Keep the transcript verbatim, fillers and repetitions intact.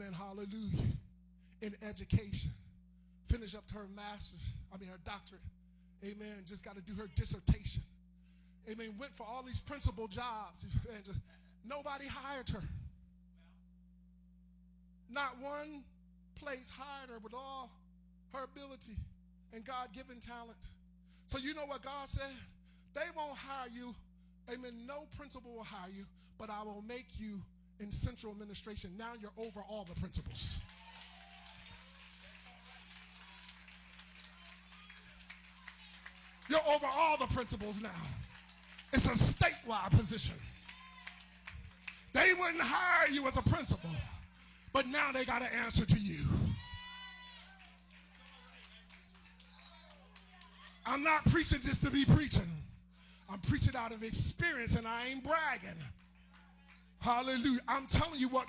amen, hallelujah, in education. Finished up to her master's, I mean her doctorate. Amen. Just got to do her dissertation. Amen. Went for all these principal jobs. And just, nobody hired her. Not one place hired her with all her ability and God-given talent. So you know what God said? They won't hire you. Amen. No principal will hire you, but I will make you in central administration. Now you're over all the principals. You're over all the principals now. It's a statewide position. They wouldn't hire you as a principal, but now they got to answer to you. I'm not preaching just to be preaching. I'm preaching out of experience, and I ain't bragging. Hallelujah. I'm telling you what